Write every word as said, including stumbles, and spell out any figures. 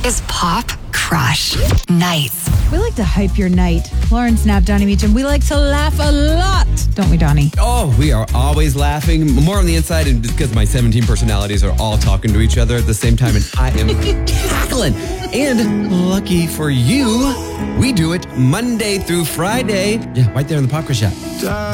is Pop Crush Nights. We like to hype your night. Lauren Snap, Donnie Meacham. We like to laugh a lot, don't we, Donnie? Oh, we are always laughing. More on the inside, and because my seventeen personalities are all talking to each other at the same time, and I am cackling. And lucky for you, we do it Monday through Friday. Yeah, right there in the Pop Crush app.